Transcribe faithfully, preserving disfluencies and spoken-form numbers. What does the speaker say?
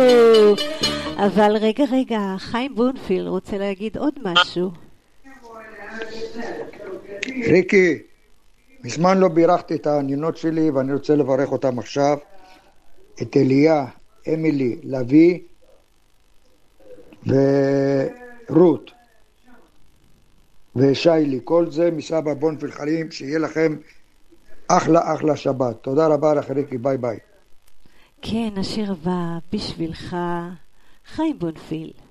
אבל רגע רגע, חיים בונפיל רוצה להגיד עוד משהו. ריקי, מזמן לא בירכתי את הנינות שלי ואני רוצה לברך אותם עכשיו. את אליה, אמילי, לוי ורות ושיילי, כל זה מסבא בונפיל חיים, שיהיה לכם אחלה אחלה שבת. תודה רבה לך ריקי, ביי ביי. כן, השיר הבא בשבילך, חיים בונפיל.